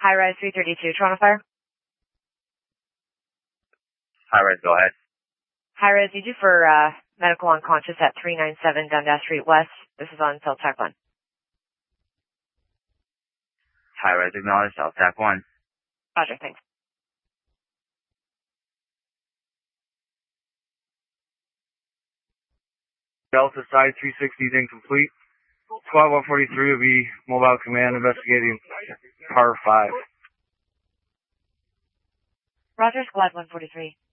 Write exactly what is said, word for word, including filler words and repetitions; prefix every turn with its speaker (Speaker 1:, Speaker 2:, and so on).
Speaker 1: High Rise three thirty-two, Toronto Fire.
Speaker 2: High Rise, go ahead.
Speaker 1: High Rise, need you for uh, medical unconscious at three ninety-seven Dundas Street West. This is on South Tac one.
Speaker 2: High Rise, acknowledge, South Tac one.
Speaker 1: Roger, thanks.
Speaker 3: Delta side three sixty is incomplete. Squad one forty-three will be mobile command investigating par five.
Speaker 1: Roger, Squad one forty-three.